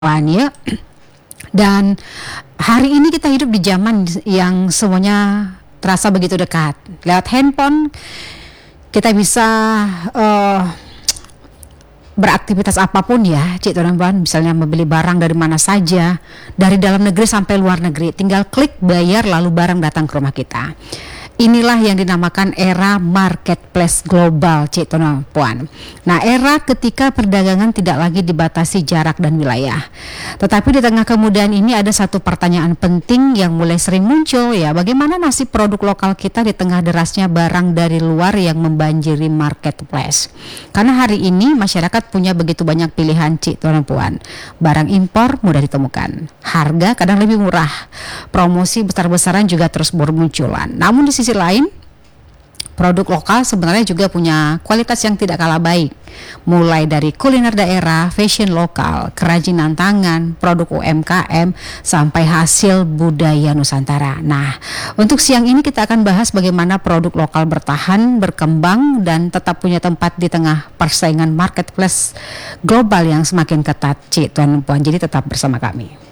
ya. Dan hari ini kita hidup di zaman yang semuanya terasa begitu dekat. Lewat handphone kita bisa beraktivitas apapun ya, Cik teman-teman, misalnya membeli barang dari mana saja, dari dalam negeri sampai luar negeri, tinggal klik bayar lalu barang datang ke rumah kita. Inilah yang dinamakan era marketplace global, Cik Puan. Nah, era ketika perdagangan tidak lagi dibatasi jarak dan wilayah. Tetapi di tengah kemudahan ini ada satu pertanyaan penting yang mulai sering muncul ya, bagaimana nasib produk lokal kita di tengah derasnya barang dari luar yang membanjiri marketplace. Karena hari ini masyarakat punya begitu banyak pilihan, Cik Puan. Barang impor mudah ditemukan, harga kadang lebih murah, promosi besar-besaran juga terus bermunculan. Namun di sisi lain, produk lokal sebenarnya juga punya kualitas yang tidak kalah baik. Mulai dari kuliner daerah, fashion lokal, kerajinan tangan, produk UMKM, sampai hasil budaya Nusantara. Nah, untuk siang ini kita akan bahas bagaimana produk lokal bertahan, berkembang, dan tetap punya tempat di tengah persaingan marketplace global yang semakin ketat, Cik Tuan Puan. Jadi tetap bersama kami.